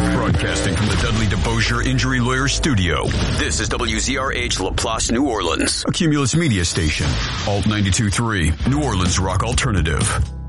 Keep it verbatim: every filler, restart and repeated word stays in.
Broadcasting from the Dudley DeBosier Injury Lawyer Studio, this is W Z R H LaPlace, New Orleans, a Cumulus Media station, Alt ninety-two point three, New Orleans Rock Alternative.